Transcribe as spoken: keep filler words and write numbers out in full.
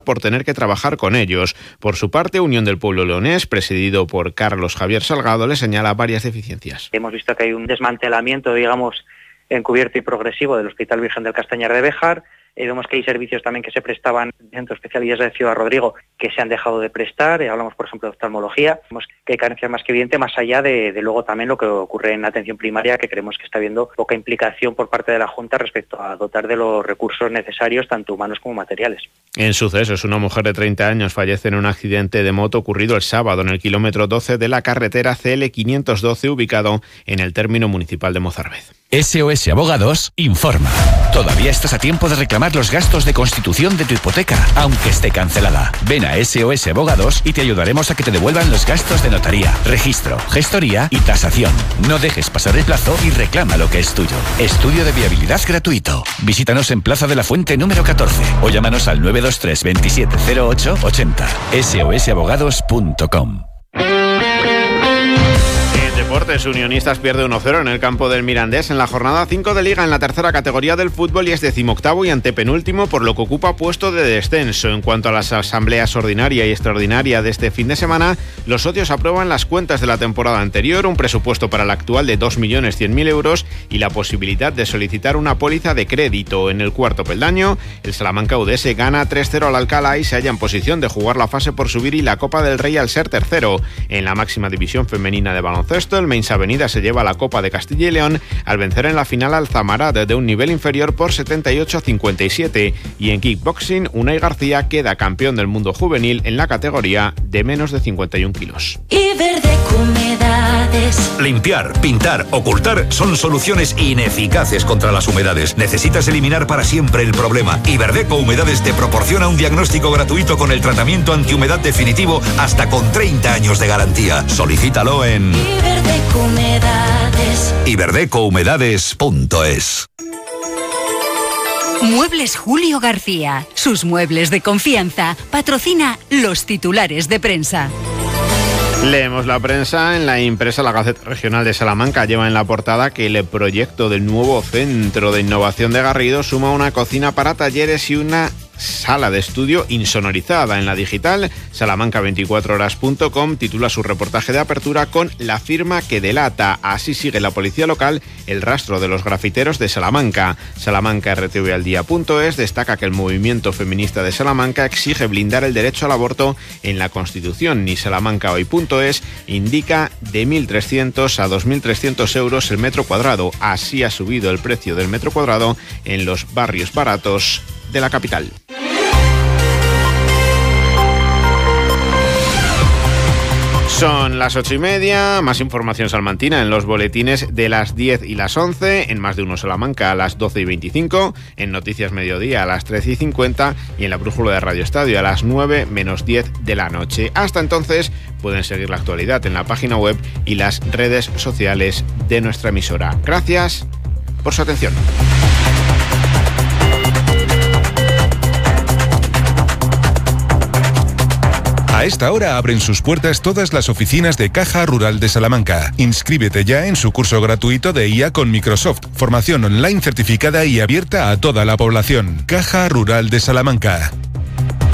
por tener que trabajar con ellos. Por su parte, Unión del Pueblo Leonés, presidido por Carlos Javier Salgado, le señala varias deficiencias. Hemos visto que hay un desmantelamiento, digamos, encubierto y progresivo del Hospital Virgen del Castañar de Béjar. Eh, vemos que hay servicios también que se prestaban en Centro de Especialidades de Ciudad Rodrigo que se han dejado de prestar. Eh, hablamos, por ejemplo, de oftalmología. Vemos que hay carencias más que evidente, más allá de, de luego también lo que ocurre en atención primaria, que creemos que está habiendo poca implicación por parte de la Junta respecto a dotar de los recursos necesarios, tanto humanos como materiales. En sucesos, una mujer de treinta años fallece en un accidente de moto ocurrido el sábado en el kilómetro doce de la carretera C L quinientos doce, ubicado en el término municipal de Mozarvez. S O S Abogados informa. Todavía estás a tiempo de reclamar los gastos de constitución de tu hipoteca, aunque esté cancelada. Ven a S O S Abogados y te ayudaremos a que te devuelvan los gastos de notaría, registro, gestoría y tasación. No dejes pasar el plazo y reclama lo que es tuyo. Estudio de viabilidad gratuito. Visítanos en Plaza de la Fuente número catorce o llámanos al nueve dos tres veintisiete cero ocho ochenta. S O S abogados punto com. Deportes, Unionistas pierde uno cero en el campo del Mirandés en la jornada cinco de Liga en la tercera categoría del fútbol y es decimoctavo y antepenúltimo, por lo que ocupa puesto de descenso. En cuanto a las asambleas ordinaria y extraordinaria de este fin de semana, los socios aprueban las cuentas de la temporada anterior, un presupuesto para el actual de dos millones cien mil euros y la posibilidad de solicitar una póliza de crédito. En el cuarto peldaño, el Salamanca U D S gana tres cero al Alcalá y se halla en posición de jugar la fase por subir y la Copa del Rey al ser tercero. En la máxima división femenina de baloncesto, el Mainz Avenida se lleva la Copa de Castilla y León al vencer en la final al Zamarat de un nivel inferior por setenta y ocho a cincuenta y siete. Y en kickboxing, Unai García queda campeón del mundo juvenil en la categoría de menos de cincuenta y un kilos. Iberdeco Humedades. Limpiar, pintar, ocultar son soluciones ineficaces contra las humedades. Necesitas eliminar para siempre el problema. Iberdeco Humedades te proporciona un diagnóstico gratuito con el tratamiento antihumedad definitivo hasta con treinta años de garantía. Solicítalo en Iberdeco Humedades. iberdeco humedades punto es. Muebles Julio García. Sus muebles de confianza. Patrocina los titulares de prensa. Leemos la prensa. En la impresa La Gaceta Regional de Salamanca lleva en la portada que el proyecto del nuevo Centro de Innovación de Garrido suma una cocina para talleres y una sala de estudio insonorizada. En la digital, salamanca veinticuatro horas punto com titula su reportaje de apertura con la firma que delata. Así sigue la policía local el rastro de los grafiteros de Salamanca. Salamanca R T V al día punto es destaca que el movimiento feminista de Salamanca exige blindar el derecho al aborto en la Constitución. Ni Salamanca hoy punto es indica de mil trescientos a dos mil trescientos euros el metro cuadrado. Así ha subido el precio del metro cuadrado en los barrios baratos de la capital. Son las ocho y media, más información salmantina en los boletines de las diez y las once, en Más de Uno Salamanca a las doce y veinticinco, en Noticias Mediodía a las trece y cincuenta y en la Brújula de Radio Estadio a las nueve menos diez de la noche. Hasta entonces pueden seguir la actualidad en la página web y las redes sociales de nuestra emisora. Gracias por su atención. A esta hora abren sus puertas todas las oficinas de Caja Rural de Salamanca. Inscríbete ya en su curso gratuito de I A con Microsoft. Formación online certificada y abierta a toda la población. Caja Rural de Salamanca.